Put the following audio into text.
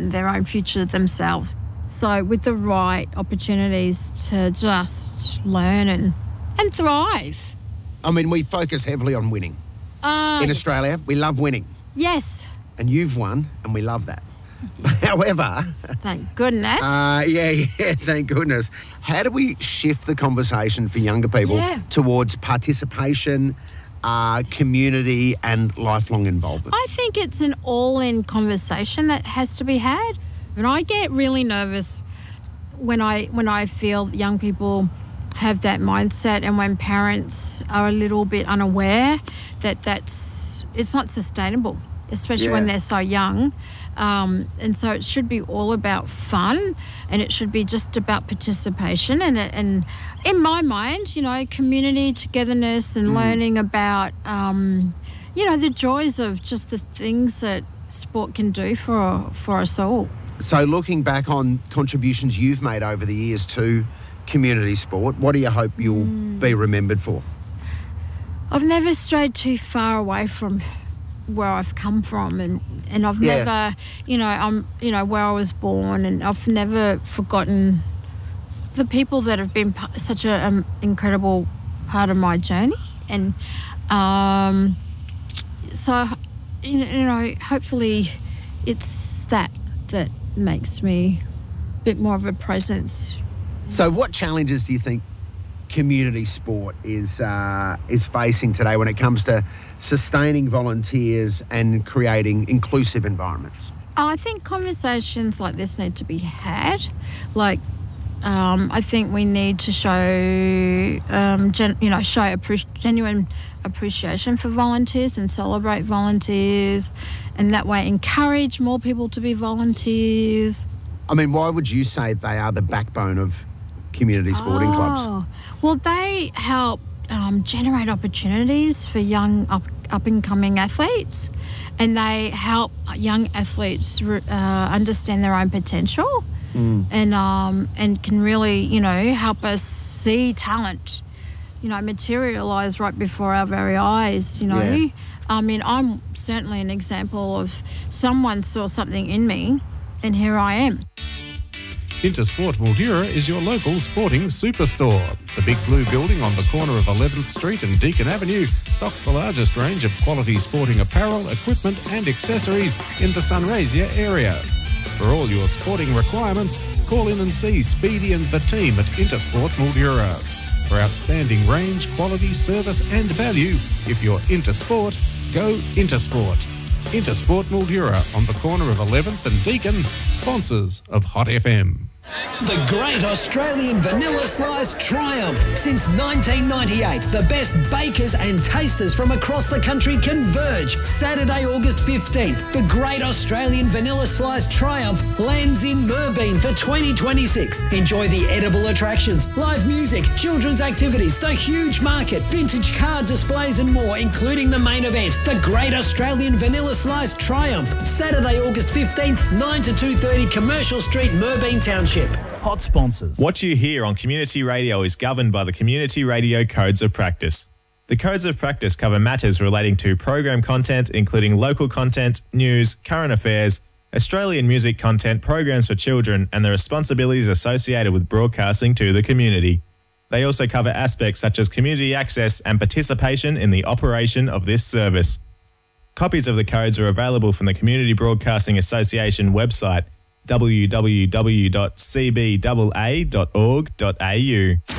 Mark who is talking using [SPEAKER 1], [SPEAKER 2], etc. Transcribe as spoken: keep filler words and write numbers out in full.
[SPEAKER 1] and their own future themselves. So with the right opportunities to just learn and, and thrive.
[SPEAKER 2] I mean, we focus heavily on winning.
[SPEAKER 1] Uh,
[SPEAKER 2] In Australia, we love winning.
[SPEAKER 1] Yes.
[SPEAKER 2] And you've won, and we love that. However...
[SPEAKER 1] Thank goodness.
[SPEAKER 2] Uh, yeah, yeah, thank goodness. How do we shift the conversation for younger people
[SPEAKER 1] Yeah.
[SPEAKER 2] towards participation, uh, community and lifelong involvement?
[SPEAKER 1] I think it's an all-in conversation that has to be had. And I get really nervous when I when I feel young people have that mindset, and when parents are a little bit unaware that that's it's not sustainable, especially
[SPEAKER 2] Yeah.
[SPEAKER 1] when they're so young. Um, and so it should be all about fun, and it should be just about participation. And, and in my mind, you know, community, togetherness, and
[SPEAKER 2] Mm.
[SPEAKER 1] learning about, um, you know, the joys of just the things that sport can do for for us all.
[SPEAKER 2] So looking back on contributions you've made over the years to community sport, what do you hope you'll
[SPEAKER 1] Mm.
[SPEAKER 2] be remembered for?
[SPEAKER 1] I've never strayed too far away from where I've come from, and, and I've
[SPEAKER 2] Yeah.
[SPEAKER 1] never, you know, I'm, you know, where I was born, and I've never forgotten the people that have been p- such an um, incredible part of my journey. And um, so, you you know, hopefully it's that that makes me a bit more of a presence.
[SPEAKER 2] So what challenges do you think community sport is uh, is facing today when it comes to sustaining volunteers and creating inclusive environments?
[SPEAKER 1] I think conversations like this need to be had. Like, um, I think we need to show, um, gen- you know, show appre- genuine appreciation for volunteers and celebrate volunteers, and that way encourage more people to be volunteers.
[SPEAKER 2] I mean, why would you say they are the backbone of community sporting clubs?
[SPEAKER 1] Oh, well, they help um, generate opportunities for young up, up-and-coming athletes, and they help young athletes uh, understand their own potential, mm. and um, and can really, you know, help us see talent, you know, materialise right before our very eyes, you know.
[SPEAKER 2] Yeah.
[SPEAKER 1] I mean, I'm certainly an example of someone saw something in me, and here I am.
[SPEAKER 3] Intersport Mildura is your local sporting superstore. The big blue building on the corner of eleventh Street and Deakin Avenue stocks the largest range of quality sporting apparel, equipment and accessories in the Sunraysia area. For all your sporting requirements, call in and see Speedy and the team at Intersport Mildura. For outstanding range, quality, service and value, if you're into sport, go Intersport. Intersport Mildura on the corner of eleventh and Deakin, sponsors of Hot F M.
[SPEAKER 4] The Great Australian Vanilla Slice Triumph. Since nineteen ninety-eight, the best bakers and tasters from across the country converge. Saturday, August fifteenth, the Great Australian Vanilla Slice Triumph lands in Merbein for twenty twenty-six. Enjoy the edible attractions, live music, children's activities, the huge market, vintage car displays and more, including the main event, the Great Australian Vanilla Slice Triumph. Saturday, August fifteenth, nine to two thirty, Commercial Street, Merbein Township.
[SPEAKER 5] Hot sponsors.
[SPEAKER 6] What you hear on Community Radio is governed by the Community Radio Codes of Practice. The Codes of Practice cover matters relating to program content, including local content, news, current affairs, Australian music content, programs for children, and the responsibilities associated with broadcasting to the community. They also cover aspects such as community access and participation in the operation of this service. Copies of the codes are available from the Community Broadcasting Association website, w w w dot c b a a dot org dot a u.